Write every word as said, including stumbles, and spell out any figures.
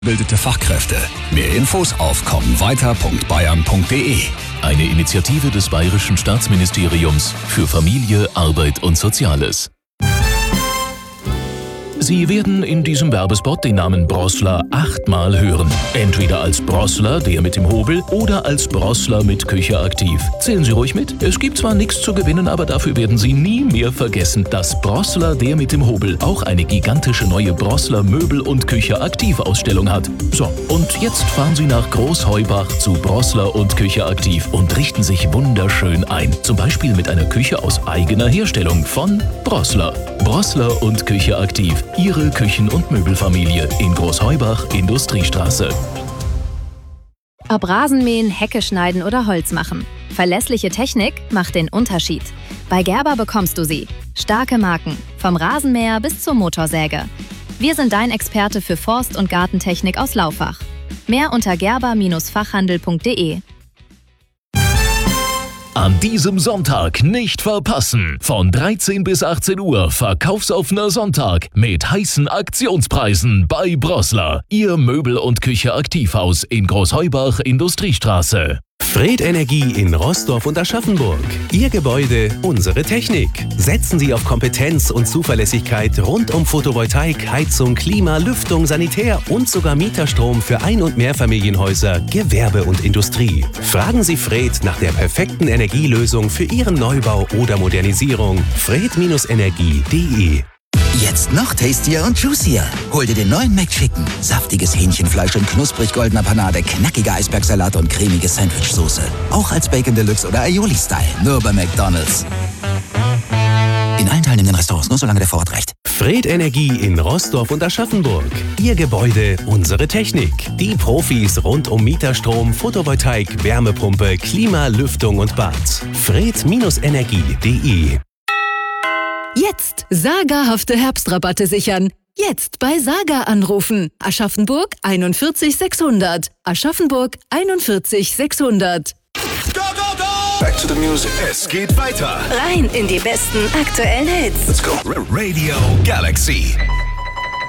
Bildete Fachkräfte. Mehr Infos auf kommenweiter punkt bayern punkt de. Eine Initiative des Bayerischen Staatsministeriums für Familie, Arbeit und Soziales. Sie werden in diesem Werbespot den Namen Brossler achtmal hören. Entweder als Brossler, der mit dem Hobel, oder als Brossler mit Küche aktiv. Zählen Sie ruhig mit. Es gibt zwar nichts zu gewinnen, aber dafür werden Sie nie mehr vergessen, dass Brossler, der mit dem Hobel, auch eine gigantische neue Brossler Möbel- und Küche aktiv Ausstellung hat. So, und jetzt fahren Sie nach Großheubach zu Brossler und Küche aktiv und richten sich wunderschön ein. Zum Beispiel mit einer Küche aus eigener Herstellung von Brossler. Brossler und Küche aktiv. Ihre Küchen- und Möbelfamilie in Großheubach, Industriestraße. Ob Rasenmähen, Hecke schneiden oder Holz machen. Verlässliche Technik macht den Unterschied. Bei Gerber bekommst du sie. Starke Marken, vom Rasenmäher bis zur Motorsäge. Wir sind dein Experte für Forst- und Gartentechnik aus Laufach. Mehr unter gerber Fachhandel punkt de. An diesem Sonntag nicht verpassen. Von dreizehn bis achtzehn Uhr verkaufsoffener Sonntag mit heißen Aktionspreisen bei Brossler. Ihr Möbel- und Küche-Aktivhaus in Großheubach, Industriestraße. Fred Energie in Roßdorf und Aschaffenburg. Ihr Gebäude, unsere Technik. Setzen Sie auf Kompetenz und Zuverlässigkeit rund um Photovoltaik, Heizung, Klima, Lüftung, Sanitär und sogar Mieterstrom für Ein- und Mehrfamilienhäuser, Gewerbe und Industrie. Fragen Sie Fred nach der perfekten Energielösung für Ihren Neubau oder Modernisierung. fred Energie punkt de. Jetzt noch tastier und juicier. Hol dir den neuen McChicken. Saftiges Hähnchenfleisch in knusprig goldener Panade, knackiger Eisbergsalat und cremige Sandwichsoße. Auch als Bacon Deluxe oder Aioli-Style. Nur bei McDonald's. In allen teilnehmenden Restaurants, nur solange der Vorrat reicht. Fred Energie in Roßdorf und Aschaffenburg. Ihr Gebäude, unsere Technik. Die Profis rund um Mieterstrom, Photovoltaik, Wärmepumpe, Klima, Lüftung und Bad. fred Energie punkt de. Jetzt sagerhafte Herbstrabatte sichern. Jetzt bei Saga anrufen. Aschaffenburg einundvierzig sechshundert. Aschaffenburg einundvierzig sechshundert. Go, go, go! Back to the music. Es geht weiter. Rein in die besten aktuellen Hits. Let's go. Radio Galaxy.